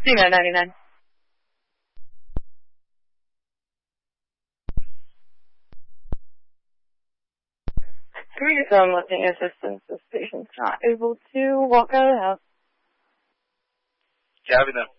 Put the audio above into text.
$59.99. Some lifting assistance. This patient's not able to walk out of the house. Copy then.